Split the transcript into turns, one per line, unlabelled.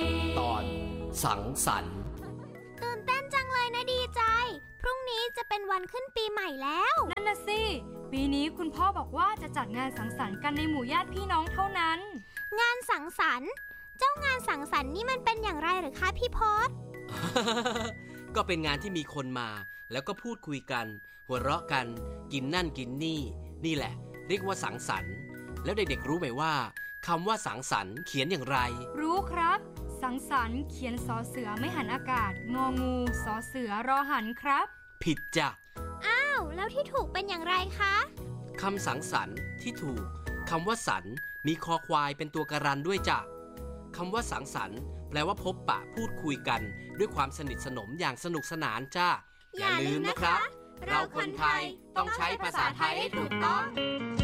ตอนสังสรรค์
ตื่นเต้นจังเลยนะดีใจพรุ่งนี้จะเป็นวันขึ้นปีใหม่แล้ว
นั่นน่ะสิปีนี้คุณพ่อบอกว่าจะจัดงานสังสรรค์กันในหมู่ญาติพี่น้องเท่านั้น
งานสังสรรค์เจ้างานสังสรรค์นี่มันเป็นอย่างไรหรือคะพี่พศ
ก็เป็นงานที่มีคนมาแล้วก็พูดคุยกันหัวเราะกันกินนั่นกินนี่แหละเรียกว่าสังสรรค์แล้วเด็กๆรู้ไหมว่าคำว่าสังสรรค์เขียนอย่างไร
รู้ครับสังสรรค์เขียนสอเสือไม่หันอากาศงองูสอเสือรอหันครับ
ผิดจ้ะ
อ้าวแล้วที่ถูกเป็นอย่างไรคะ
คำสังสรรค์ที่ถูกคำว่าสรรมีคอควายเป็นตัวการันด้วยจ้ะคำว่าสังสรรค์แปลว่าพบปะพูดคุยกันด้วยความสนิทสนมอย่างสนุกสนานจ้ะอย่าลืมนะครับเราคนไทยต้องใช้ภาษาไทยให้ถูกต้อง